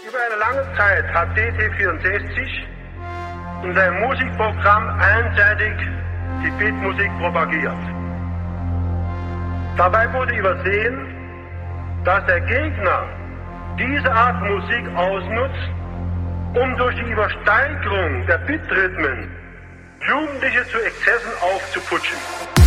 Über eine lange Zeit hat DT64 in seinem Musikprogramm einseitig die Beatmusik propagiert. Dabei wurde übersehen, dass der Gegner diese Art Musik ausnutzt, um durch die Übersteigerung der Bitrhythmen Jugendliche zu Exzessen aufzuputschen.